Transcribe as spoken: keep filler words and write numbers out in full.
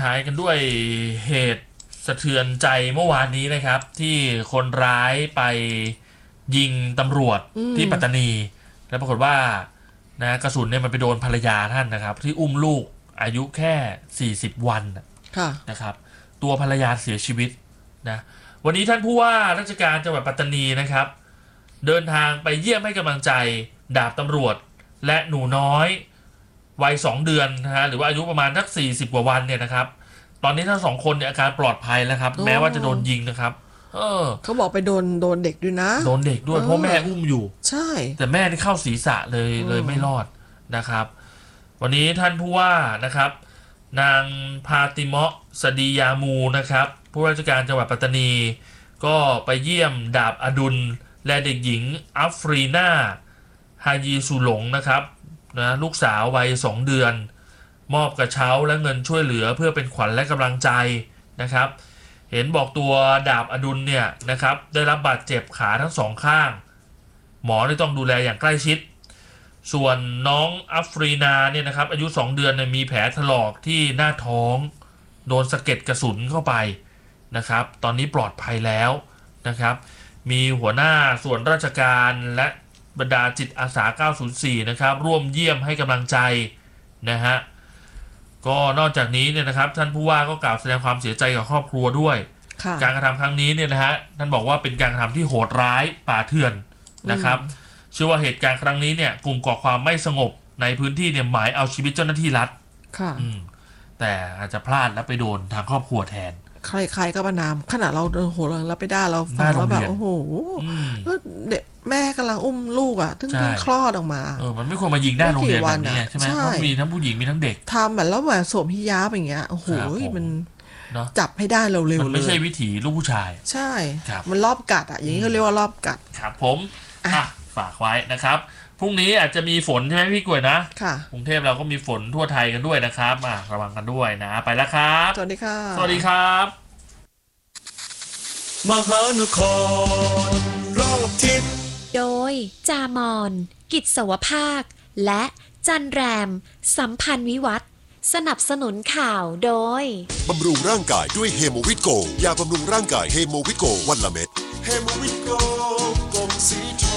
ท้ายกันด้วยเหตุสะเทือนใจเมื่อวานนี้นะครับที่คนร้ายไปยิงตำรวจที่ปัตตานีแล้วปรากฏว่านะกระสุนเนี่ยมันไปโดนภรรยาท่านนะครับที่อุ้มลูกอายุแค่สี่สิบวันนะครับตัวภรรยาเสียชีวิตนะวันนี้ท่านผู้ว่าราชการจังหวัดปัตตานีนะครับเดินทางไปเยี่ยมให้กำลังใจดาบตำรวจและหนูน้อยวัยสองเดือนนะฮะหรือว่าอายุประมาณสักสี่สิบกว่าวันเนี่ยนะครับตอนนี้ทั้งสองคนเนี่ยอาการปลอดภัยแล้วครับแม้ว่าจะโดนยิงนะครับเออเขาบอกไปโดนโดนเด็กด้วยนะโดนเด็กด้วยเพราะแม่อุ้มอยู่ใช่แต่แม่นี่เข้าศีรษะเลยเลยไม่รอดนะครับวันนี้ท่านผู้ว่านะครับนางพาติเมาะสดียามูนะครับผู้ราชการจังหวัดปัตตานีก็ไปเยี่ยมดาบอดุลและเด็กหญิงอัฟรีนาฮายีสุหลงนะครับนะลูกสาววัยสองเดือนมอบกระเช้าและเงินช่วยเหลือเพื่อเป็นขวัญและกำลังใจนะครับเห็นบอกตัวดาบอดุลเนี่ยนะครับได้รับบาดเจ็บขาทั้งสองข้างหมอได้ต้องดูแลอย่างใกล้ชิดส่วนน้องอัฟรีนาเนี่ยนะครับอายุสองเดือนเนี่ยมีแผลถลอกที่หน้าท้องโดนสะเก็ดกระสุนเข้าไปนะครับตอนนี้ปลอดภัยแล้วนะครับมีหัวหน้าส่วนราชการและบรรดาจิตอาสาเก้าศูนย์สี่นะครับร่วมเยี่ยมให้กำลังใจนะฮะก็นอกจากนี้เนี่ยนะครับท่านผู้ว่าก็กล่าวแสดงความเสียใจกับครอบครัวด้วยการกระทำครั้งนี้เนี่ยนะฮะท่านบอกว่าเป็นการกระทำที่โหดร้ายป่าเถื่อนนะครับเชื่อว่าเหตุการณ์ครั้งนี้เนี่ยกลุ่มก่อความไม่สงบในพื้นที่เนี่ยหมายเอาชีวิตเจ้าหน้าที่รัฐแต่อาจจะพลาดแล้วไปโดนทางครอบครัวแทนใครๆก็ประนามขนาดเราโหเราไปได้เราฟังแล้วแบบโอ้โหเด็กแม่กำลังอุ้มลูกอ่ะถึงเพิ่งคลอดออกมาเออมันไม่ควรมายิงหน้าโรงเรียนแบบนี้ใช่ไหมเพราะมีทั้งผู้หญิงมีทั้งเด็กทำแบบแล้วแบบสวมฮิญาบอย่างเงี้ยโอ้โหมันจับให้ได้เร็วๆเลยมันไม่ใช่วิถีลูกผู้ชายใช่มันรอบกัดอ่ะอย่างนี้เขาเรียกว่ารอบกัดครับผมอ่ะฝากไว้นะครับพรุ่งนี้อาจจะมีฝนใช่ไหมพี่กล้วยนะค่ะกรุงเทพเราก็มีฝนทั่วไทยกันด้วยนะครับอ่ะระวังกันด้วยนะไปแล้วครับสวัสดีค่ะสวัสดีครับมหานครรอบทิศโดยจามอนกิจสวภาคและจันแรมสัมพันธ์วิวัฒน์สนับสนุนข่าวโดยบำรุงร่างกายด้วยเฮโมวิโกยาบำรุงร่างกายเฮโมวิโกวันละเม็ดเฮโมวิโกกลมสีท